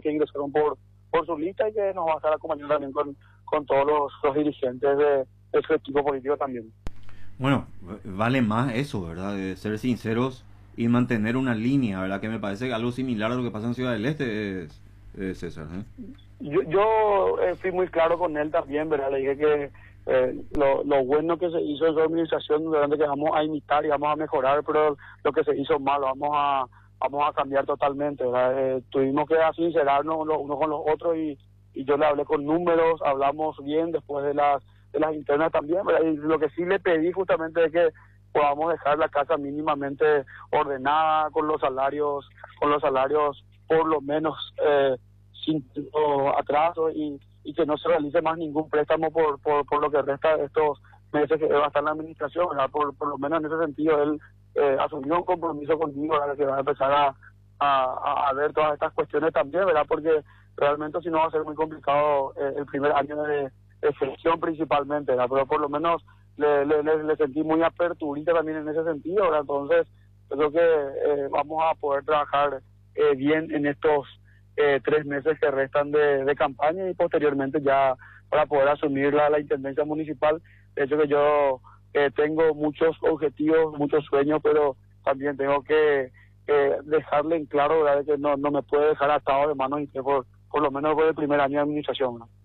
que ingresaron por su lista y que nos va a estar acompañando también con todos los dirigentes de su equipo político también. Bueno, vale más eso, ¿verdad? De ser sinceros y mantener una línea, ¿verdad? Que me parece algo similar a lo que pasa en Ciudad del Este, César, ¿eh? Yo fui muy claro con él también, ¿verdad? Le dije que lo bueno que se hizo en su administración, durante que vamos a imitar y vamos a mejorar, pero lo que se hizo mal vamos a cambiar totalmente, ¿verdad? Tuvimos que sincerarnos los unos con los otros y yo le hablé con números, hablamos bien después de las internas también, ¿verdad? Y lo que sí le pedí justamente es que podamos dejar la casa mínimamente ordenada, con los salarios por lo menos sin atraso y que no se realice más ningún préstamo por lo que resta de estos meses que va a estar en la administración, ¿verdad? Por lo menos en ese sentido él asumió un compromiso conmigo, ¿verdad? Que va a empezar a ver todas estas cuestiones también, ¿verdad? Porque realmente si no va a ser muy complicado el primer año de gestión principalmente, ¿verdad? Pero por lo menos le sentí muy aperturita también en ese sentido, ¿verdad? Entonces creo que vamos a poder trabajar bien en estos 3 meses que restan de campaña y posteriormente ya para poder asumir la intendencia municipal. De hecho que yo tengo muchos objetivos, muchos sueños, pero también tengo que dejarle en claro, ¿verdad? Que no me puede dejar atado de manos y pies por lo menos por el primer año de administración, ¿no?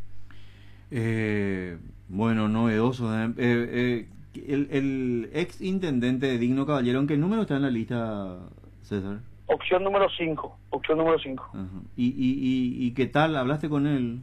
Bueno, novedoso. El ex intendente de Digno Caballero, ¿en qué número está en la lista, César? Opción número 5. Ajá. ¿Y qué tal? ¿Hablaste con él?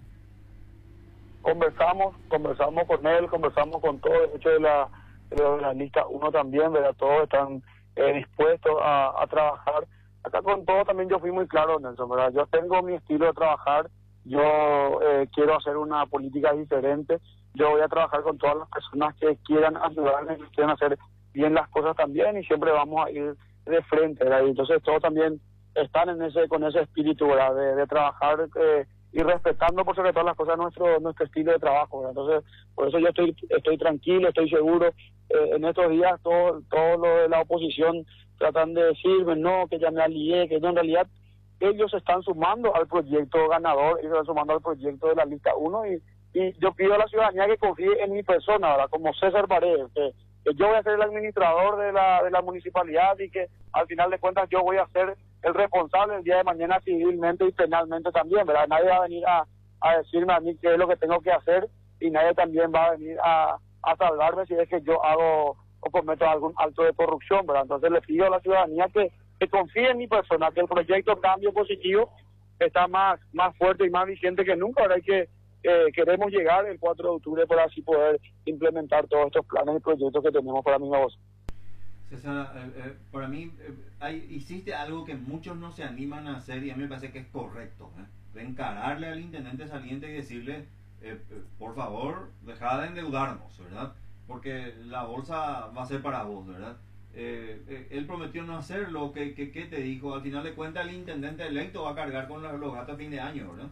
Conversamos con él, conversamos con todo, de hecho de la lista 1 también, ¿verdad? Todos están dispuestos a trabajar. Acá con todo también yo fui muy claro, Nelson, ¿verdad? Yo tengo mi estilo de trabajar, yo quiero hacer una política diferente, yo voy a trabajar con todas las personas que quieran ayudarme, que quieran hacer bien las cosas también y siempre vamos a ir de frente, ¿verdad? Y entonces todos también están con ese espíritu, ¿verdad? De trabajar y respetando por sobre todas las cosas nuestro estilo de trabajo, ¿verdad? Entonces por eso yo estoy tranquilo, estoy seguro. En estos días todo lo de la oposición tratan de decirme no, que ya me alié, que no, en realidad ellos se están sumando al proyecto ganador, ellos se están sumando al proyecto de la lista 1 y yo pido a la ciudadanía que confíe en mi persona, ¿verdad? Como César Paredes, que yo voy a ser el administrador de la municipalidad y que al final de cuentas yo voy a ser el responsable el día de mañana civilmente y penalmente también, ¿verdad? Nadie va a venir a decirme a mí qué es lo que tengo que hacer y nadie también va a venir a salvarme si es que yo hago o cometo algún acto de corrupción, ¿verdad? Entonces le pido a la ciudadanía que confíe en mi persona, que el proyecto Cambio Positivo está más fuerte y más vigente que nunca, ¿verdad? Y que queremos llegar el 4 de octubre para así poder implementar todos estos planes y proyectos que tenemos para mi negocio. César, para mí hiciste algo que muchos no se animan a hacer y a mí me parece que es correcto, de encararle al intendente saliente y decirle, por favor, dejá de endeudarnos, ¿verdad? Porque la bolsa va a ser para vos, ¿verdad? Él prometió no hacerlo, ¿qué te dijo? Al final de cuentas el intendente electo va a cargar con los gastos a fin de año, ¿verdad?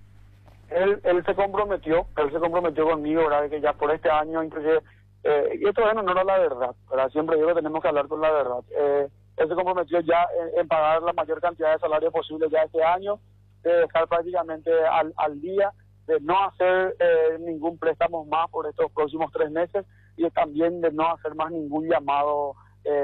Él se comprometió conmigo, ¿verdad? Que ya por este año, inclusive, y esto es en honor a la verdad, ¿verdad? Siempre digo que tenemos que hablar con la verdad. Él se comprometió ya en pagar la mayor cantidad de salario posible ya este año, de dejar prácticamente al día, de no hacer ningún préstamo más por estos próximos 3 meses y también de no hacer más ningún llamado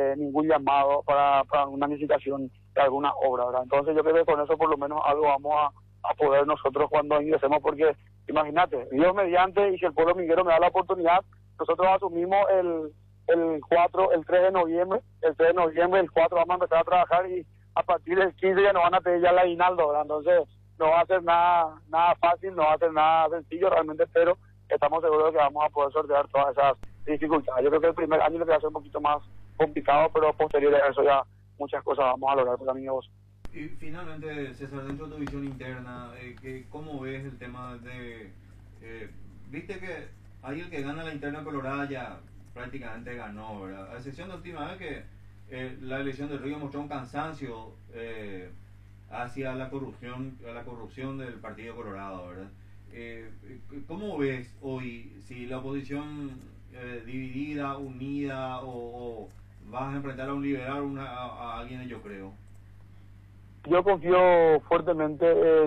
para una licitación de alguna obra, ¿verdad? Entonces yo creo que con eso por lo menos algo vamos a poder nosotros cuando ingresemos, porque imagínate, Dios mediante, y si el pueblo minguero me da la oportunidad, nosotros asumimos el 3 de noviembre, el 4 vamos a empezar a trabajar y a partir del 15 ya nos van a pedir ya el aguinaldo, ¿verdad? Entonces no va a ser nada fácil, no va a ser nada sencillo realmente, pero estamos seguros de que vamos a poder sortear todas esas dificultades. Yo creo que el primer año le va a ser un poquito más complicado, pero posterior a eso ya muchas cosas vamos a lograr por mi negocio. Y finalmente, César, dentro de tu visión interna, ¿cómo ves el tema de... viste que ahí el que gana la interna colorada ya prácticamente ganó, ¿verdad? A excepción de última vez que la elección del Río mostró un cansancio hacia la corrupción del Partido Colorado, ¿verdad? ¿Cómo ves hoy si la oposición dividida, unida o vas a enfrentar a un liberal a alguien, yo creo? Yo confío fuertemente